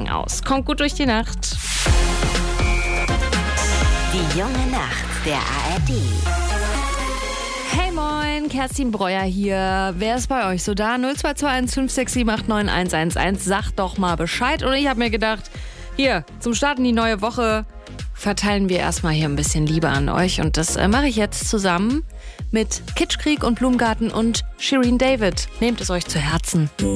Regen aus. Kommt gut durch die Nacht. Die junge Nacht der ARD. Hey moin, Kerstin Breuer hier. Wer ist bei euch so da? 0221 567 891 111. Sagt doch mal Bescheid. Und ich habe mir gedacht, hier, zum Start in die neue Woche verteilen wir erstmal hier ein bisschen Liebe an euch. Und das mache ich jetzt zusammen mit Kitschkrieg und Blumengarten und Shirin David. Nehmt es euch zu Herzen.